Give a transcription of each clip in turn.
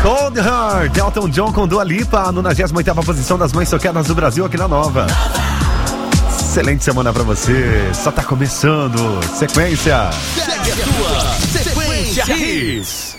Cold Heart, Elton John com Dua Lipa, 98ª posição das mais tocadas do Brasil aqui na Nova. Excelente semana pra você, só tá começando. Sequência. Segue a tua Sequência Hits.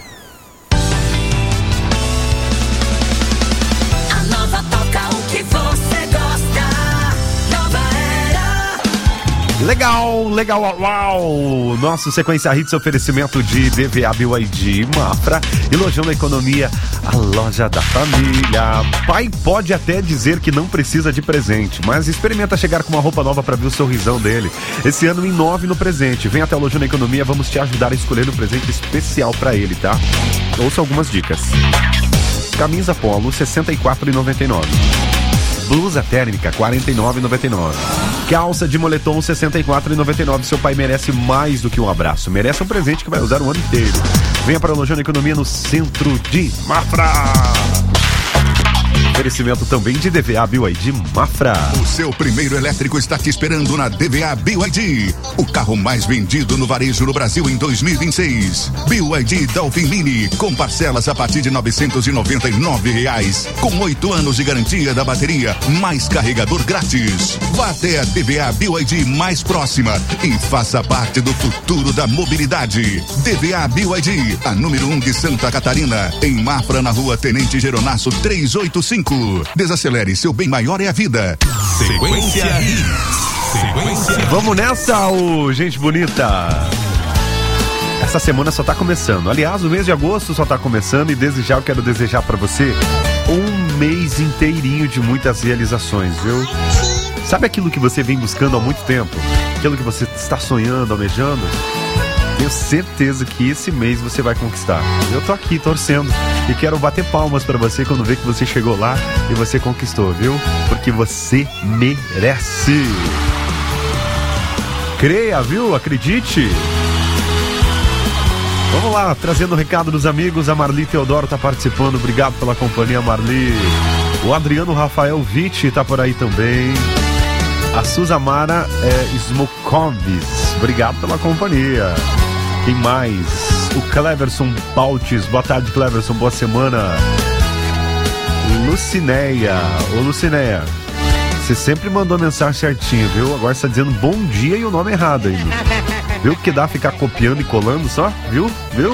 A Nova toca o que você gosta. Nova Era. Legal, uau! Nosso Sequência Hits, oferecimento de DVA BYD, Mafra e Lojão da Economia, a loja da família. Pai pode até dizer que não precisa de presente, mas experimenta chegar com uma roupa nova para ver o sorrisão dele. Esse ano em 9 no presente. Vem até a Lojão da Economia, vamos te ajudar a escolher um presente especial para ele, tá? Ouça algumas dicas. Camisa polo, R$ 64,99. Blusa térmica, R$ 49,99. Calça de moletom, R$ 64,99. Seu pai merece mais do que um abraço. Merece um presente que vai usar o ano inteiro. Venha para a Lojão da Economia no centro de Mafra. Oferecimento também de DVA BYD Mafra. O seu primeiro elétrico está te esperando na DVA BYD. O carro mais vendido no varejo no Brasil em 2026. BYD Dolphin Mini, com parcelas a partir de R$ 999. Com 8 anos de garantia da bateria, mais carregador grátis. Vá até a DVA BYD mais próxima e faça parte do futuro da mobilidade. DVA BYD, a número 1 de Santa Catarina, em Mafra, na rua Tenente Geronasso 385. Desacelere, seu bem maior é a vida. Sequência Hits. Vamos nessa, gente bonita. Essa semana só tá começando. Aliás, o mês de agosto só tá começando e desde já eu quero desejar pra você um mês inteirinho de muitas realizações, viu? Sabe aquilo que você vem buscando há muito tempo? Aquilo que você está sonhando, almejando? Tenho certeza que esse mês você vai conquistar. Eu tô aqui torcendo e quero bater palmas pra você quando ver que você chegou lá e você conquistou, viu? Porque você merece. Creia, viu? Acredite. Vamos lá, trazendo o recado dos amigos. A Marli Teodoro tá participando. Obrigado pela companhia, Marli. O Adriano Rafael Vitti tá por aí também. A Suzamara Smokovis. Obrigado pela companhia. Quem mais? O Cleverson Baltes. Boa tarde, Cleverson. Boa semana. Lucineia. Ô, Lucineia, você sempre mandou mensagem certinho, viu? Agora você tá dizendo bom dia e o nome errado ainda. Viu que dá ficar copiando e colando só? Viu?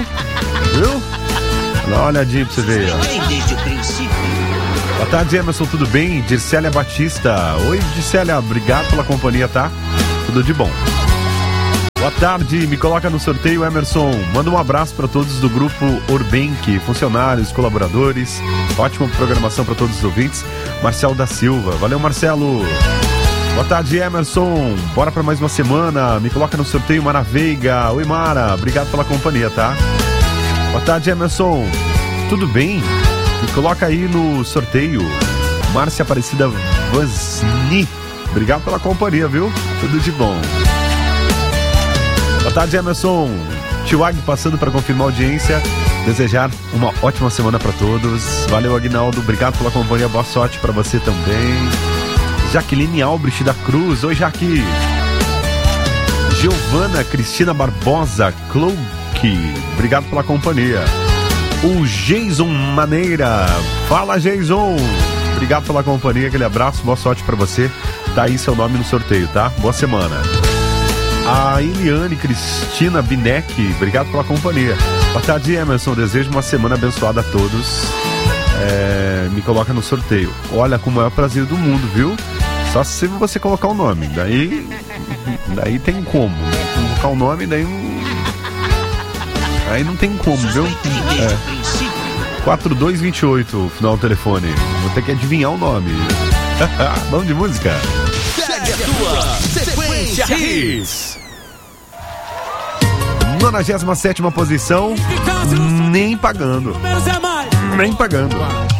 Dá uma olhadinha pra você ver, ó. Desde o princípio. Boa tarde, Emerson. Tudo bem? Dircélia Batista. Oi, Dircélia. Obrigado pela companhia, tá? Tudo de bom. Boa tarde, me coloca no sorteio, Emerson. Manda um abraço para todos do grupo Orbenk, funcionários, colaboradores. Ótima programação para todos os ouvintes. Marcelo da Silva. Valeu, Marcelo. Boa tarde, Emerson. Bora para mais uma semana. Me coloca no sorteio, Mara Veiga. Oi, Mara. Obrigado pela companhia, tá? Boa tarde, Emerson. Tudo bem? Me coloca aí no sorteio, Márcia Aparecida Vasni. Obrigado pela companhia, viu? Tudo de bom. Boa tarde, Emerson. Tio Ag passando para confirmar a audiência. Desejar uma ótima semana para todos. Valeu, Aguinaldo. Obrigado pela companhia. Boa sorte para você também. Jaqueline Albrecht da Cruz. Oi, Jaque. Giovana Cristina Barbosa Clouque. Obrigado pela companhia. O Jason Maneira. Fala, Jason. Obrigado pela companhia. Aquele abraço. Boa sorte para você. Tá aí seu nome no sorteio, tá? Boa semana. A Eliane Cristina Binek, obrigado pela companhia. Boa tarde, Emerson. Desejo uma semana abençoada a todos. Me coloca no sorteio. Olha, com o maior prazer do mundo, viu? Só se você colocar o nome. Daí tem como. Colocar o nome, aí não tem como, viu? 4228, final do telefone. Vou ter que adivinhar o nome. Vamos de música. Segue a tua Sequência Hits. 97ª posição. Nem pagando. Nem pagando.